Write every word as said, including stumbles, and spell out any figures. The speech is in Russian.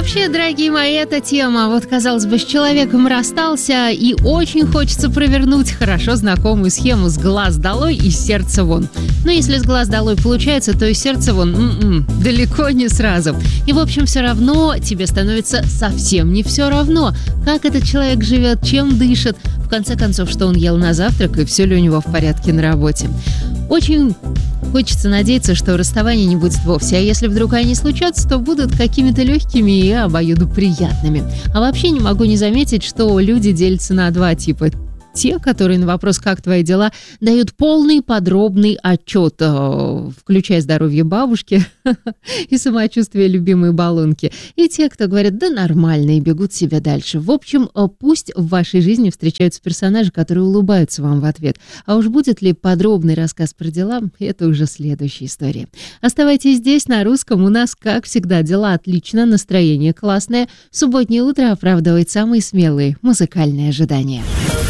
Вообще, дорогие мои, эта тема, вот, казалось бы, с человеком расстался, и очень хочется провернуть хорошо знакомую схему с глаз долой и сердца вон. Но если с глаз долой получается, то и сердце вон м-м, далеко не сразу. И, в общем, все равно тебе становится совсем не все равно, как этот человек живет, чем дышит, в конце концов, что он ел на завтрак и все ли у него в порядке на работе. Очень хочется надеяться, что расставания не будет вовсе, а если вдруг они случатся, то будут какими-то легкими и обоюдоприятными. А вообще не могу не заметить, что люди делятся на два типа. Те, которые на вопрос «как твои дела?» дают полный подробный отчет, включая здоровье бабушки и самочувствие любимой баллонки. И те, кто говорят «да нормально» и бегут себе дальше. В общем, пусть в вашей жизни встречаются персонажи, которые улыбаются вам в ответ. А уж будет ли подробный рассказ про дела, это уже следующая история. Оставайтесь здесь, на русском. У нас, как всегда, дела отлично, настроение классное. Субботнее утро оправдывает самые смелые музыкальные ожидания.